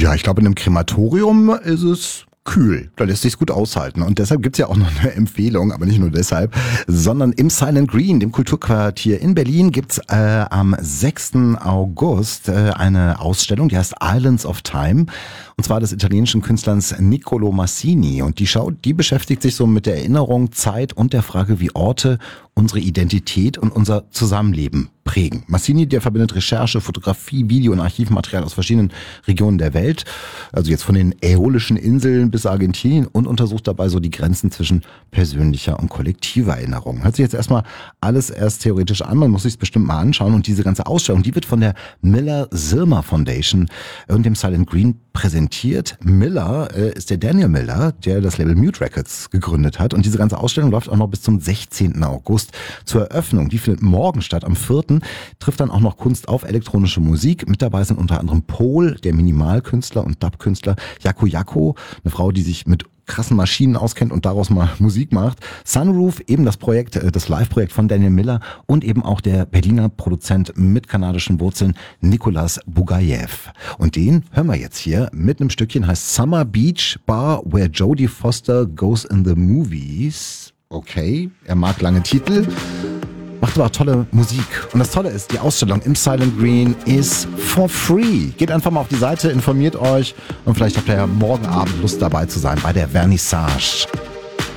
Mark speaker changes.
Speaker 1: Ja, ich glaube, in einem Krematorium ist es kühl. Da lässt sich's gut aushalten. Und deshalb gibt's ja auch noch eine Empfehlung, aber nicht nur deshalb, sondern im Silent Green, dem Kulturquartier in Berlin, gibt's am 6. August eine Ausstellung, die heißt Islands of Time. Und zwar des italienischen Künstlers Niccolo Massini. Und die beschäftigt sich so mit der Erinnerung, Zeit und der Frage, wie Orte unsere Identität und unser Zusammenleben prägen. Massini, der verbindet Recherche, Fotografie, Video und Archivmaterial aus verschiedenen Regionen der Welt. Also jetzt von den Äolischen Inseln bis Argentinien und untersucht dabei so die Grenzen zwischen persönlicher und kollektiver Erinnerung. Hört sich jetzt erstmal alles erst theoretisch an, man muss sich es bestimmt mal anschauen. Und diese ganze Ausstellung, die wird von der Miller-Silmer Foundation und dem Silent Green präsentiert. Miller ist der Daniel Miller, der das Label Mute Records gegründet hat. Und diese ganze Ausstellung läuft auch noch bis zum 16. August zur Eröffnung. Die findet morgen statt, am 4. Trifft dann auch noch Kunst auf elektronische Musik. Mit dabei sind unter anderem Pol, der Minimalkünstler und Dub-Künstler, Jaco Jaco, eine Frau, die sich mit krassen Maschinen auskennt und daraus mal Musik macht. Sunroof, eben das Projekt, das Live-Projekt von Daniel Miller und eben auch der Berliner Produzent mit kanadischen Wurzeln Nicolas Bugayev. Und den hören wir jetzt hier mit einem Stückchen, heißt Summer Beach Bar, where Jodie Foster goes in the movies. Okay, er mag lange Titel. Macht aber auch tolle Musik. Und das Tolle ist, die Ausstellung im Silent Green ist for free. Geht einfach mal auf die Seite, informiert euch und vielleicht habt ihr ja morgen Abend Lust dabei zu sein bei der Vernissage.